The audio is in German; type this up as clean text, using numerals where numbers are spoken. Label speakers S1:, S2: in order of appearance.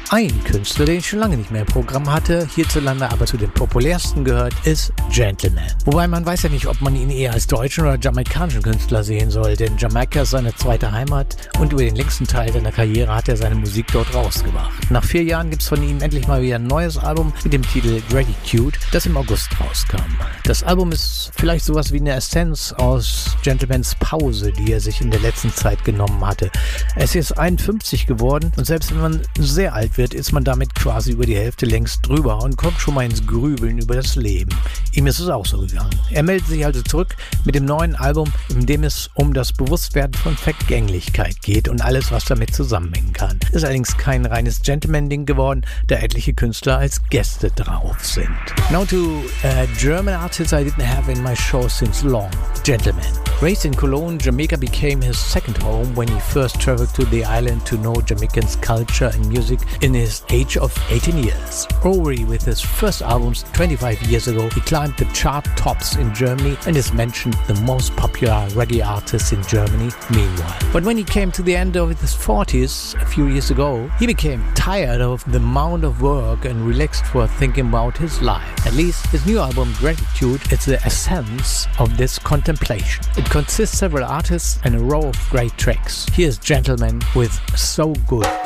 S1: Ein Künstler, den ich schon lange nicht mehr im Programm hatte, hierzulande aber zu den populärsten gehört, ist Gentleman. Wobei man weiß ja nicht, ob man ihn eher als deutschen oder jamaikanischen Künstler sehen soll, denn Jamaika ist seine zweite Heimat und über den längsten Teil seiner Karriere hat er seine Musik dort rausgebracht. Nach 4 Jahren gibt es von ihm endlich mal wieder ein neues Album mit dem Titel Gratitude, das im August rauskam. Das Album ist vielleicht sowas wie eine Essenz aus Gentlemans Pause, die er sich in der letzten Zeit genommen hatte. Er ist jetzt 51 geworden und selbst wenn man sehr alt wird, ist man damit quasi über die Hälfte längst drüber und kommt schon mal ins Grübeln über das Leben. Ihm ist es auch so gegangen. Er meldet sich also zurück mit dem neuen Album, in dem es um das Bewusstwerden von Vergänglichkeit geht und alles, was damit zusammenhängen kann. Ist allerdings kein reines Gentleman-Ding geworden, da etliche Künstler als Gäste drauf sind. Now to a German artist I didn't have in my show since long, Gentleman. Raised in Cologne, Jamaica became his second home when he first traveled to the island to know Jamaican's culture and music in his age of 18 years. Already with his first albums 25 years ago, he climbed the chart tops in Germany and is mentioned the most popular reggae artist in Germany meanwhile. But when he came to the end of his 40s a few years ago, he became tired of the amount of work and relaxed for thinking about his life. At least his new album Gratitude is the essence of this contemplation. It consists of several artists and a row of great tracks. Here's Gentleman with So Good.